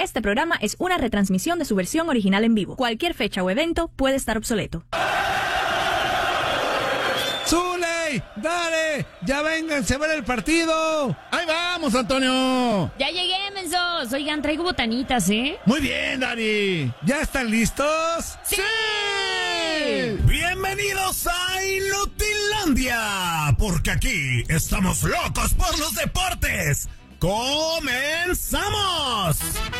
Este programa es una retransmisión de su versión original en vivo. Cualquier fecha o evento puede estar obsoleto. ¡Zuley! ¡Dale! ¡Ya vénganse a ver el partido! ¡Ahí vamos, Antonio! Ya llegué, mensos. Oigan, traigo botanitas, ¿eh? Muy bien, Dani. ¿Ya están listos? ¡Sí! Bienvenidos a Inutilandia, porque aquí estamos locos por los deportes. ¡Comenzamos!